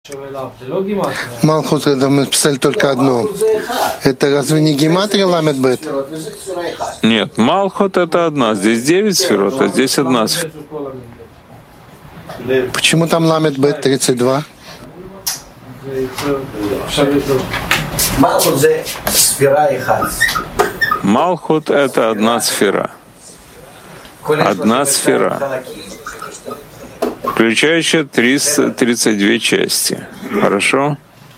Малхут, это мы писали только одно. Это разве не гематрия ламет бет? Нет, Малхут — это одна. Здесь 9 сферот, а здесь одна сфера. Почему там ламет бет 32? Малхут — это одна сфера. Одна сфера, включающая 332 части. Хорошо?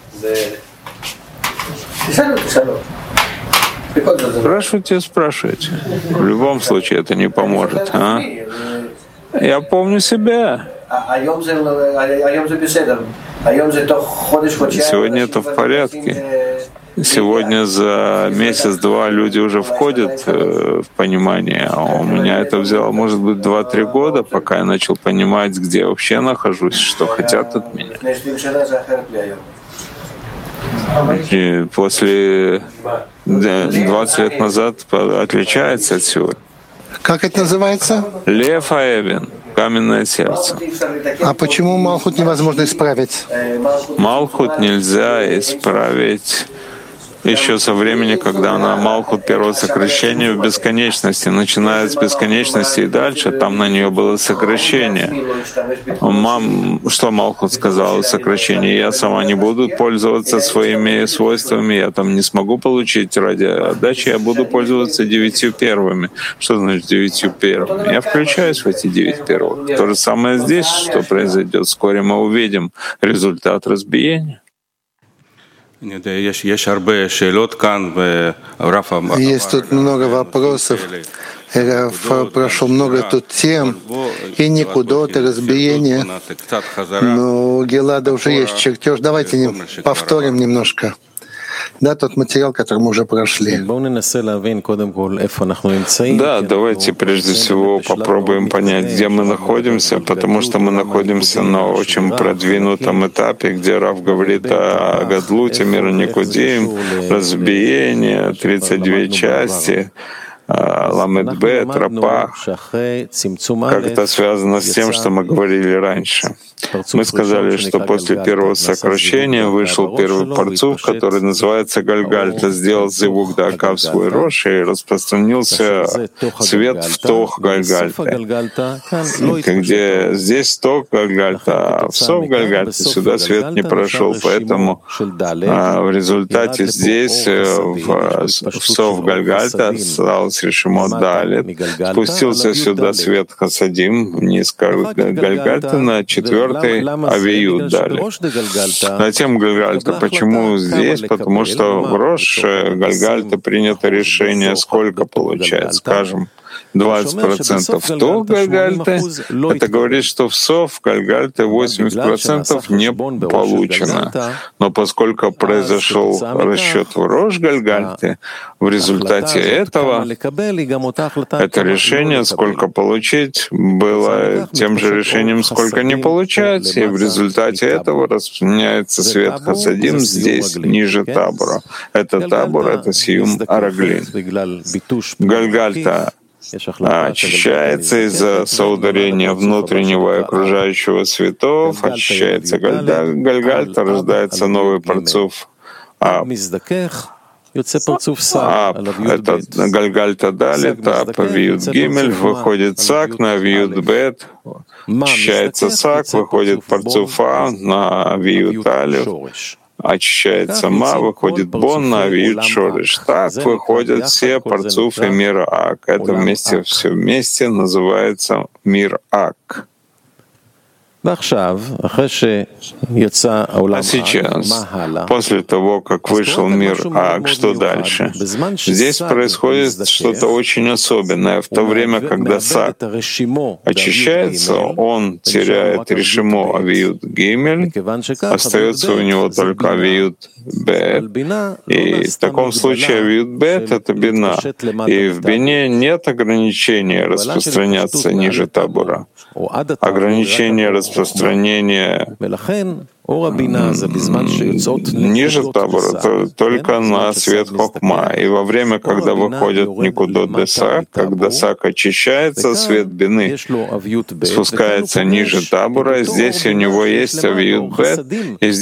Спрашивайте. В любом случае это не поможет. А? Я помню себя. Сегодня это в порядке. Сегодня за месяц-два люди уже входят в понимание, а у меня это взяло, может быть, 2-3 года, пока я начал понимать, где я вообще нахожусь, что хотят от меня. И после 20 лет назад отличается от сегодня. Как это называется? Лев Аэвен. Каменное сердце. А почему Малхут невозможно исправить? Малхут нельзя исправить еще со времени, когда на Малхут первого сокращения в бесконечности, начиная с бесконечности и дальше, там на нее было сокращение. Что Малхут сказал о сокращении? Я сама не буду пользоваться своими свойствами, я там не смогу получить ради отдачи, я буду пользоваться 9 первыми. Что значит 9 первыми? Я включаюсь в эти 9 первых. То же самое здесь, что произойдет. Вскоре мы увидим результат разбиения. Есть тут много вопросов. Раф прошел много тут тем, и никудот, и разбиения. Но у Гелада уже есть чертеж. Давайте повторим немножко. Да, тот материал, который мы уже прошли. Да, давайте прежде всего попробуем понять, где мы находимся, потому что мы находимся на очень продвинутом этапе, где Рав говорит о Гадлуте, мира Никудим, разбиение, 32 части, Ламед Бет, Рапах, как это связано с тем, что мы говорили раньше. Мы сказали, что после первого сокращения вышел первый парцуф, который называется Гальгальта, сделал зивук дака в свой рош и распространился свет в тох Гальгальта. Где здесь тох Гальгальта, а в сов Гальгальта сюда свет не прошел, поэтому в результате здесь в сов Гальгальта осталось решимо Далит, спустился сюда свет Хасадим вниз Гальгальта на 4-й Авиют дали. Затем Гальгальта. Почему здесь? Потому что в Рош Гальгальта принято решение, сколько получается. Скажем, 20% то Гальгальты. Это говорит, что в Сов Гальгальты 80% не получено. Но поскольку произошел расчет в Рош Гальгальты, в результате этого это решение, сколько получить, было тем же решением, сколько не получать. И в результате этого распространяется свет Хасадим здесь, ниже табора. Это табор, это Сиюм Араглин. Гальгальта очищается из-за соударения внутреннего и окружающего светов, очищается Гальгальта, рождается новый парцуф Аб. Это Гальгальта Далит, Аб, Авиют Гимель, выходит Сак на Авиют Бет, очищается Сак, выходит парцуф А на Авиют Алиф, очищается Ма, выходит Бон на Авиют Шориш. Так выходят все парцуфы мира Ак. Это все вместе называется мир Ак. А сейчас, после того, как вышел мир Ак, что дальше? Здесь происходит что-то очень особенное. В то время, когда Сак очищается, он теряет решимо Авиют Гимель, остается у него только Авиют Бет. И в таком случае Авиют Бет — это Бина. И в Бине нет ограничения распространяться ниже табора. Ограничение распространяться распространение ниже табора, только на свет хохма. И во время, когда выходит никудот десак, когда сак очищается, свет бины спускается ниже табора, здесь у него есть авиют бет, и